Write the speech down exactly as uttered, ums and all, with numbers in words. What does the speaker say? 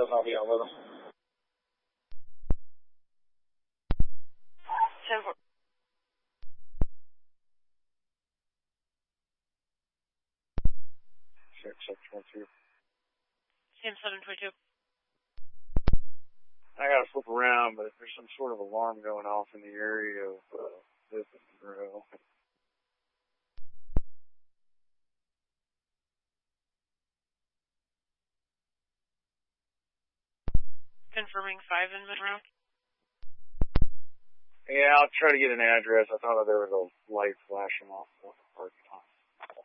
seven, I'll be out with them. ten four. Six, six, one, two. Sam seven twenty-two. I gotta flip around, but there's some sort of alarm going off in the area of uh, Business Monroe. Confirming five in Monroe. Yeah, I'll try to get an address. I thought there was a light flashing off. So.